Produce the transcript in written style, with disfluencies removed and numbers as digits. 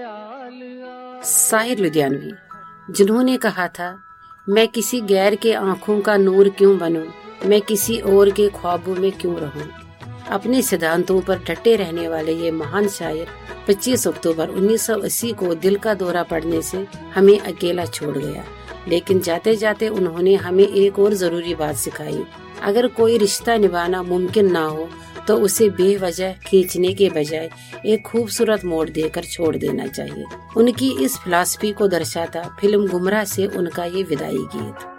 शायर लुधियानवी, जिन्होंने कहा था, मैं किसी गैर के आंखों का नूर क्यों बनूं, मैं किसी और के ख्वाबों में क्यों रहूं। अपने सिद्धांतों पर डटे रहने वाले ये महान शायर 25 अक्टूबर 1980 को दिल का दौरा पड़ने से हमें अकेला छोड़ गया। लेकिन जाते जाते उन्होंने हमें एक और जरूरी बात सिखाई। अगर कोई रिश्ता निभाना मुमकिन ना हो तो उसे बेवजह खींचने के बजाय एक खूबसूरत मोड़ देकर छोड़ देना चाहिए। उनकी इस फिलॉसफी को दर्शाता फिल्म गुमराह से उनका ये विदाई गीत।